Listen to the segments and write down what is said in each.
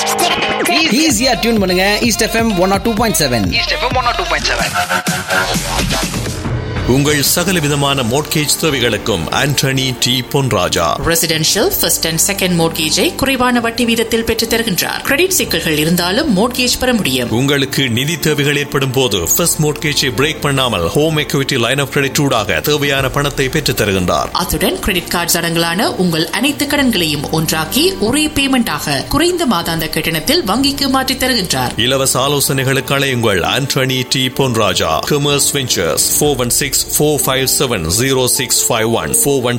ஈஸியா டியூன் பண்ணுங்க east FM 102.7. உங்கள் சகல விதமான மோட்கேஜ் தேவைகளுக்கும் Antony D Ponraja. Residential first and second மோட்கேஜை குறைவான வட்டி வீதத்தில் பெற்றுத் தருகின்றார். கிரெடிட் சிக்கல்கள் இருந்தாலும் மோட்கேஜ் பெற முடியும். உங்களுக்கு நிதி தேவைகள் ஏற்படும் போது ஃபர்ஸ்ட் மோட்கேஜை பிரேக் பண்ணாமல் home equity line of credit ஊடாக தேவையான பணத்தை பெற்றுத் தருகின்றார். அத்துடன் கிரெடிட் கார்டு அடங்கலான உங்கள் அனைத்து கடன்களையும் ஒன்றாக்கி ஒரே பேமெண்டாக குறைந்த மாதாந்த கட்டணத்தில் வங்கிக்கு மாற்றித் தருகின்றார். இலவச ஆலோசனைகளுக்கு அழையுங்கள் Antony D Ponraja. Commerce ventures 416-457-0651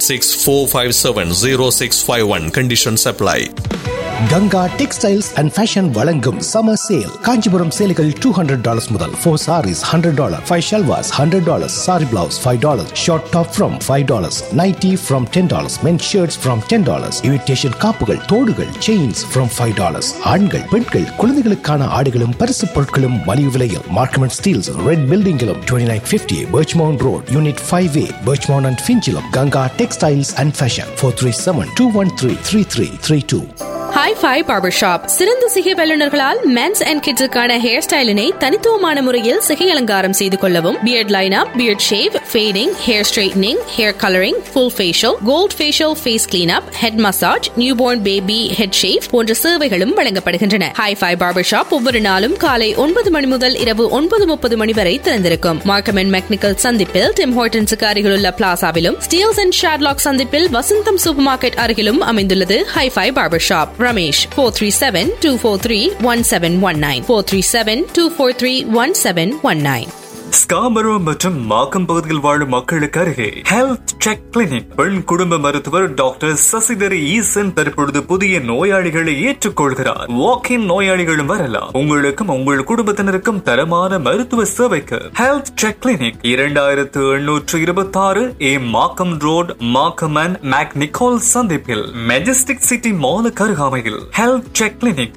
416-457-0651. Conditions apply. Ganga textiles and fashion வழங்கும் சம்மர் சேல். காஞ்சிபுரம் சேலைகள் $200 முதல் 4 sarees $100, 5 shalwars $100, saree blouse $5, short top from $5, nighty from $10, men's shirts from $10, imitation காப்புகள், தோடுகள், chains from $5. ஆண்கள், பெண்கள், குழந்தைகளுக்கான ஆடைகளும் பரிசு பொருட்களும் மலிவு விலையில். Markham and Steeles red பில்டிங்கிலும் 2950 Birchmount Road, Unit 5A, Birchmount and Finchilum. Ganga textiles and fashion 437-213-3332. Hi five barber shop. சிறந்த சிகை வல்லுநர்களால் மென்ஸ் அண்ட் கிட்ஸுக்கான ஹேர் ஸ்டைலினை தனித்துவமான முறையில் சிகை அலங்காரம் செய்து கொள்ளவும் beard lineup, beard shave, fading, hair straightening, hair colouring, full facial, gold facial, face cleanup, head massage, newborn baby head shave போன்ற சேவைகளும் வழங்கப்படுகின்றன. ஹாய் ஃபை பார்பர் ஷாப் ஒவ்வொரு நாளும் காலை 9 மணி முதல் இரவு 9:30 மணி வரை திறந்திருக்கும். மார்க்கம் அண்ட் மெக்னிக்கல் சந்திப்பில் டிம் ஹோர்டன்ஸுக்கு அருகிலுள்ள பிளாசாவிலும், ஸ்டீல்ஸ் அண்ட் ஷாட்லாக் சந்திப்பில் வசந்தம் சூப்பர் மார்க்கெட் அருகிலும் அமைந்துள்ளது hi five barber shop. Ramesh 437-243-1719 437-243-1719. Scarborough மற்றும் மாக்கம் பகுதியில் வாழும் மக்களுக்கு அருகே ஹெல்த் செக் கிளினிக். பெண் குடும்ப மருத்துவர் டாக்டர் சசிதரி ஈசன் தற்பொழுது புதிய நோயாளிகளை ஏற்றுக்கொள்கிறார். வாக்கின் நோயாளிகளும் வரலாம். உங்களுக்கும் உங்கள் குடும்பத்தினருக்கும் தரமான மருத்துவ சேவைக்கு health check clinic 2826 A Markham road, Markham and மேக்னிகால் சந்திப்பில் மெஜஸ்டிக் சிட்டி மாலுக்கு அருகாமையில் health check clinic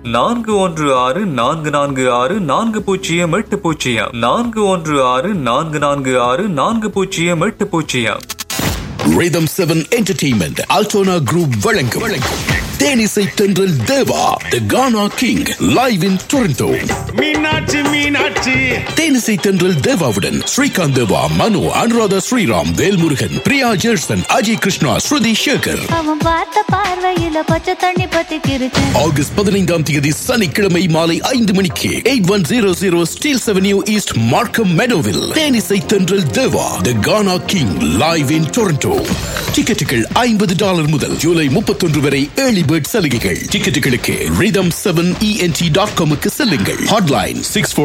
4164464080 4164464080. Rhythm 7 Entertainment Altona Group வழங்கும் தேனிசை தென்றல் தேவா The Ghana King live in Toronto. Meenakshi Meenakshi தேனிசை தென்றல் தேவாவுடன் ஸ்ரீகாந்த் தேவா, மனு, அனுராதா ஸ்ரீராம், வேல்முருகன், பிரியா ஜெர்சன், அஜய் கிருஷ்ணா, ஸ்ருதி சேகர். அவன் பார்த்த பார்வையில பச்சை தண்ணி பத்திக்கிருச்சு. ஆகஸ்ட் 15 சனிக்கிழமை மாலை 5 மணிக்கு 8100 Steeles Avenue East, Markham Meadowville. தேனிசை தென்றல் தேவா The Ghana King live in Toronto. டிக்கெட்டுகள் $50 முதல் ஜூலை 31 வரை ஏர்லி பேர்ட் சலுகைகள். டிக்கெட்டுகளுக்கு rhythm7ent.com செல்லுங்கள். ஹாட்லைன்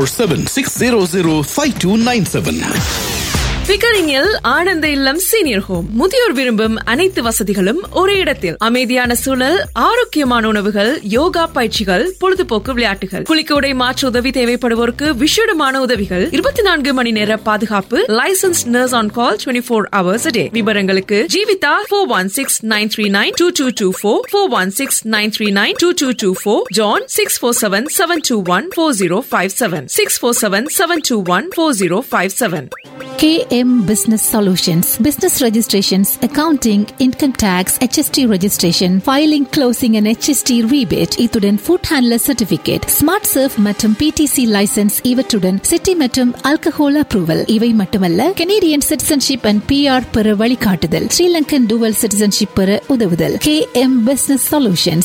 647-600-5297. பிகரிங்கில் ஆனந்த இல்லம் சீனியர் ஹோம். முதியோர் விரும்பும் அனைத்து வசதிகளும் ஒரே இடத்தில். அமைதியான சூழல், ஆரோக்கியமான உணவுகள், யோகா பயிற்சிகள், பொழுதுபோக்கு விளையாட்டுகள், குளிக்க உடை மாற்று உதவி தேவைப்படுவோருக்கு விசேடமான உதவிகள், 24 மணி நேர பாதுகாப்பு, licence nurse on call 24 hours a day. விவரங்களுக்கு Jeevitha 416-939-2224, 416-939-2224, John 647-721-4057, 647-721-4057. KM Business Solutions, business registrations, accounting, income tax, HST registration, filing, closing and HST rebate, இத்துடன் food handler certificate, smart surf மற்றும் PTC license, இவற்றுடன் city மற்றும் alcohol approval. இவை மட்டுமல்ல, Canadian citizenship and PR பெற வழிகாட்டுதல், Sri Lankan dual citizenship பெற உதவுதல். KM Business Solutions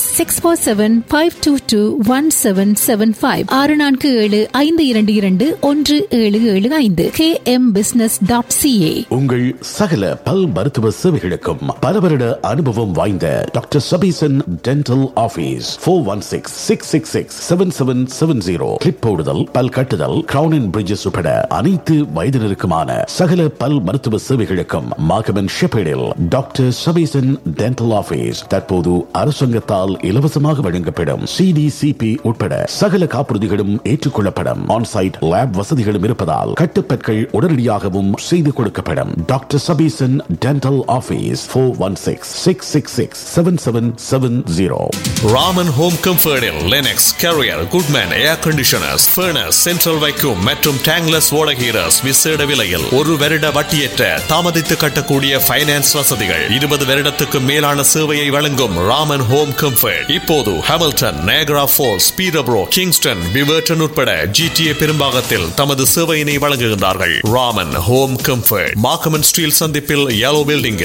647-522-1775 647-522-1775 kmbusiness.ca. உங்கள் சகல பல் மருத்துவ சேவைகளுக்கும் பல வருட அனுபவம் வாய்ந்த doctor Sabesan dental office 416-666-7770. Clip போடுதல், பல் கட்டுதல், கிரவுன் அண்ட் பிரிட்ஜஸ் உட்பட அனைத்து வயதினருக்குமான சகல பல் மருத்துவ சேவைகளுக்கும் மார்க்கம் ஷெப்பேடில் டாக்டர் சபீசன் டென்டல் ஆபீஸ் தற்போது அரசாங்கத்தால் இலவசமாக வழங்கப்படும் CDCP உட்பட சகல காப்புறுதிகளும் ஏற்றுக்கொள்ளப்படும். ஆன்சைட் லேப் வசதிகளும் இருப்பதால் கட்டுப்பற்கள் உடனடியாகவும் செய்து கொடுக்கப்படும். Doctor Sabesan dental office 416-666-7770. Raman home கம்ஃபர்டில் Linux, carrier, Goodman ஏர் கண்டிஷனர்ஸ், ஃபர்னஸ், சென்ட்ரல் வைக்யூம் மற்றும் டேங்லஸ் ஓடகீரஸ் விசேட விலையில் 1 வருட வட்டியற்ற தாமதித்து கட்டக்கூடிய ஃபைனான்ஸ் வசதிகள். 20 வருடத்துக்கு மேலான சேவையை வழங்கும் ராமன் ஹோம் கம்ஃபர்ட் இப்போது ஹாமில்டன், நைகரா ஃபால்ஸ், பீரப்ரோ, கிங்ஸ்டன், விவர்டன் உட்பட GTA பெரும்பாகத்தில் தமது சேவையினை வழங்குகின்றார்கள். ராமன் ஹோம் கம்ஃபர்ட் மார்க்கம் ஸ்டீல் சந்திப்பில் yellow building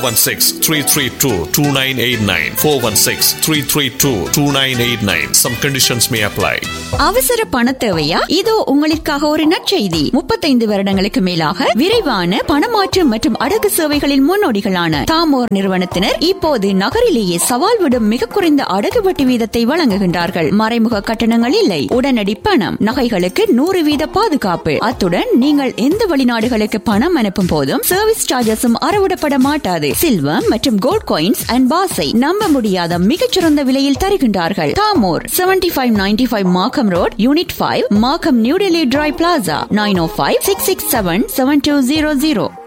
416-332-2989 416-332-2989. Some conditions may apply. அவசர பண தேவையா? இதோ உங்களுக்காக ஒரு நற்செய்தி. 35 வருடங்களுக்கு மேலாக விரைவான பணமாற்று மற்றும் அடகு சேவைகளின் முன்னோடிகளான தாமோர் நிறுவனத்தினர் இப்போது நகரிலேயே சவால் விடும் மிக குறைந்த அடகு வட்டி வீதத்தை வழங்குகின்றார்கள். மறைமுக கட்டணங்கள் இல்லை, உடனடி பணம், நகைகளுக்கு 100% பாதுகாப்பு. அத்துடன் நீங்கள் எந்த வெளிநாடுகளுக்கு பணம் அனுப்பும் போதும் சர்வீஸ் சார்ஜஸும் அறவிடப்பட மாட்டாது. சில்வர் மற்றும் கோல்ட் காயின்ஸ் அண்ட் பாஸை நம்ப முடியாத மிகச்சிறந்த விலையில் தருகின்றார்கள். தாமோர் 7595 மார்க்கம் ரோட், யூனிட் 5, மார்க்கம் நியூ டெல்லி டிரை பிளாசா, 905-667-7200.